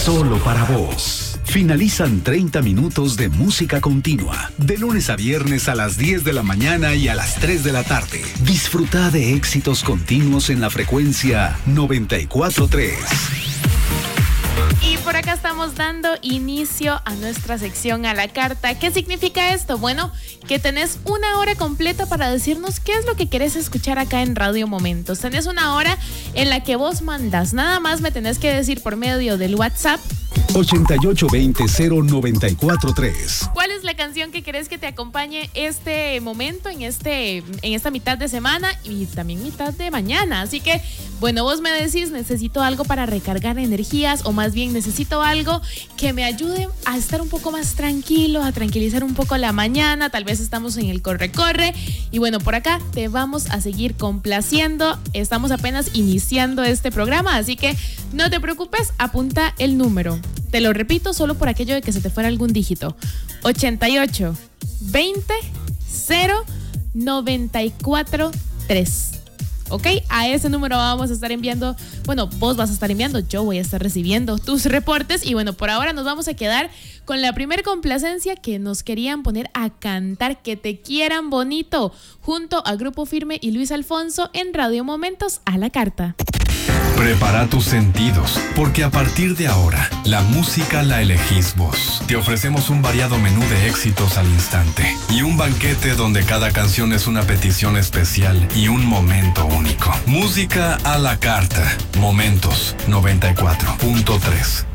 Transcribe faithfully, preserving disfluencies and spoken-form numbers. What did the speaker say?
solo para vos. Finalizan treinta minutos de música continua, de lunes a viernes a las diez de la mañana y a las tres de la tarde. Disfruta de éxitos continuos en la frecuencia noventa y cuatro punto tres. Y por acá estamos dando inicio a nuestra sección a la carta. ¿Qué significa esto? Bueno, que tenés una hora completa para decirnos qué es lo que querés escuchar acá en Radio Momentos. Tenés una hora en la que vos mandas. Nada más me tenés que decir por medio del WhatsApp ochenta y ocho veinte cero noventa y cuatro tres. ¿cuál es la canción que querés que te acompañe este momento, en este, en esta mitad de semana y también mitad de mañana? Así que, bueno, vos me decís, necesito algo para recargar energías, o más bien necesito algo que me ayude a estar un poco más tranquilo, a tranquilizar un poco la mañana. Tal vez estamos en el corre-corre. Y bueno, por acá te vamos a seguir complaciendo. Estamos apenas iniciando este programa, así que no te preocupes, apunta el número. Te lo repito solo por aquello de que se te fuera algún dígito. ochenta y ocho veinte cero noventa y cuatro tres. ¿Ok? A ese número vamos a estar enviando, bueno, vos vas a estar enviando, yo voy a estar recibiendo tus reportes. Y bueno, por ahora nos vamos a quedar con la primer complacencia que nos querían poner a cantar, Que Te Quieran Bonito, junto a Grupo Firme y Luis Alfonso en Radio Momentos a la carta. Prepara tus sentidos, porque a partir de ahora, la música la elegís vos. Te ofrecemos un variado menú de éxitos al instante y un banquete donde cada canción es una petición especial y un momento único. Música a la carta. Momentos noventa y cuatro punto tres.